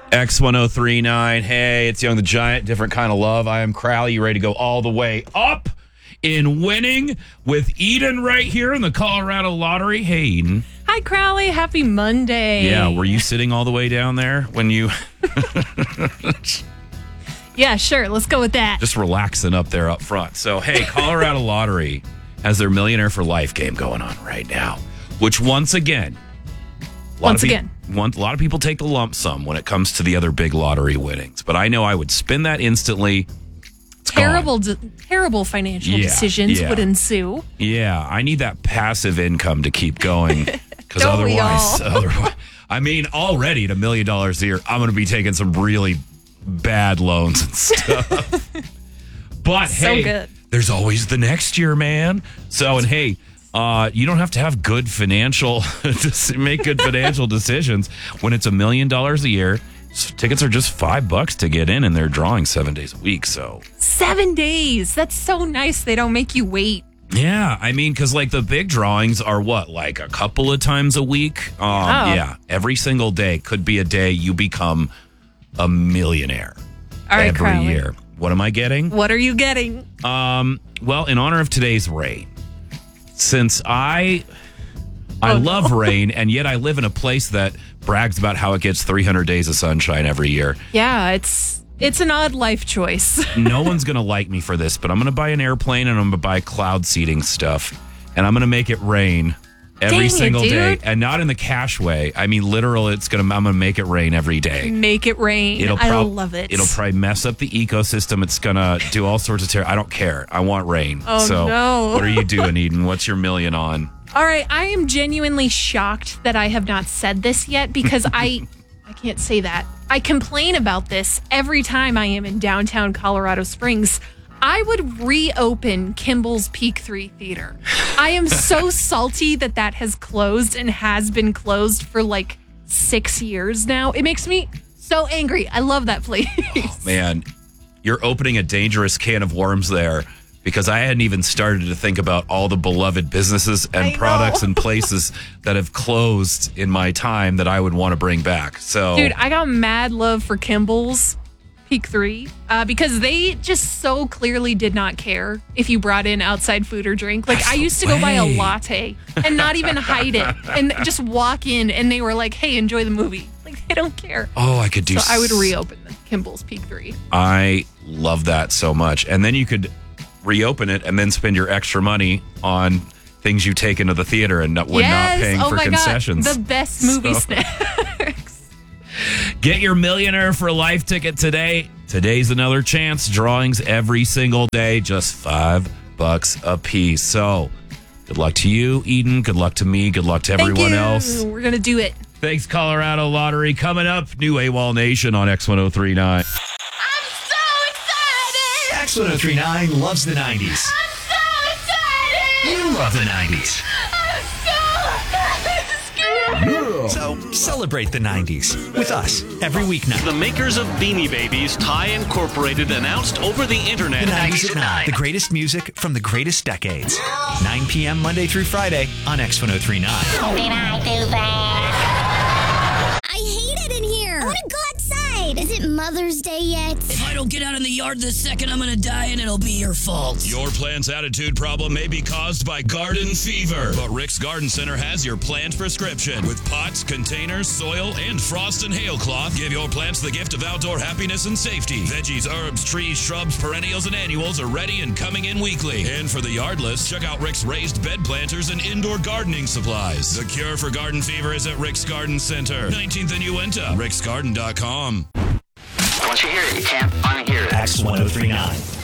X1039. Hey, it's Young the Giant. Different kind of love. I am Crowley. You ready to go all the way up in winning with Eden right here in the Colorado Lottery? Hey, Eden. Hi, Crowley. Happy Monday. Yeah, were you sitting all the way down there when you... Yeah, sure. Let's go with that. Just relaxing up there up front. So, hey, Colorado Lottery has their Millionaire for Life game going on right now, which once again... A lot of people take the lump sum when it comes to the other big lottery winnings, but I know I would spin that instantly. Terrible financial decisions would ensue. Yeah, I need that passive income to keep going because otherwise, I mean, already at $1 million a year, I'm going to be taking some really bad loans and stuff. But hey, good. There's always the next year, man. So, and hey, you don't have to have good financial to make good financial decisions when it's $1 million a year. Tickets are just $5 to get in, and they're drawing 7 days a week. So 7 days. That's so nice. They don't make you wait. Yeah, I mean, because like the big drawings are what, like a couple of times a week. Yeah, every single day could be a day you become a millionaire. All right, every Crowley. year. What am I getting? What are you getting? Well, in honor of today's rain. Since I love rain, and yet I live in a place that brags about how it gets 300 days of sunshine every year. Yeah, it's an odd life choice. No one's going to like me for this, but I'm going to buy an airplane and I'm going to buy cloud seeding stuff, and I'm going to make it rain every single day, and not in the cash way. I mean, literal. I'm going to make it rain every day. Make it rain. I love it. It'll probably mess up the ecosystem. It's going to do all sorts of I don't care. I want rain. Oh, no. What are you doing, Eden? What's your million on? All right. I am genuinely shocked that I have not said this yet because I can't say that. I complain about this every time I am in downtown Colorado Springs. I would reopen Kimball's Peak 3 Theater. I am so salty that has closed and has been closed for like 6 years now. It makes me so angry. I love that place. Oh, man, you're opening a dangerous can of worms there because I hadn't even started to think about all the beloved businesses and products and places that have closed in my time that I would want to bring back. So, dude, I got mad love for Kimball's Peak 3 because they just so clearly did not care if you brought in outside food or drink. Like, I used to go buy a latte and not even hide it and just walk in, and they were like, hey, enjoy the movie. Like, they don't care. Oh, I could do so I would reopen the Kimball's Peak 3. I love that so much. And then you could reopen it and then spend your extra money on things you take into the theater and not paying for concessions. God, the best movie snacks. Get your Millionaire for Life ticket today. Today's another chance. Drawings every single day, just $5 a piece. So, good luck to you, Eden. Good luck to me. Good luck to everyone else. We're going to do it. Thanks, Colorado Lottery. Coming up, New AWOL Nation on X1039. I'm so excited! X1039 loves the 90s. I'm so excited! You love the 90s. So celebrate the 90s with us every weeknight. The makers of Beanie Babies, Ty Incorporated, announced over the internet. The 90s at 9. The greatest music from the greatest decades. 9 p.m. Monday through Friday on X1039. Did I do that? I hate it in here. I want to go outside. Is it Mother's Day yet? If I don't get out in the yard this second, I'm going to die and it'll be your fault. Your plant's attitude problem may be caused by garden fever, but Rick's Garden Center has your plant prescription. With pots, containers, soil, and frost and hail cloth, give your plants the gift of outdoor happiness and safety. Veggies, herbs, trees, shrubs, perennials, and annuals are ready and coming in weekly. And for the yardless, check out Rick's raised bed planters and indoor gardening supplies. The cure for garden fever is at Rick's Garden Center, 19th and Uinta, ricksgarden.com. Once you hear it, you can't unhear it. X1039.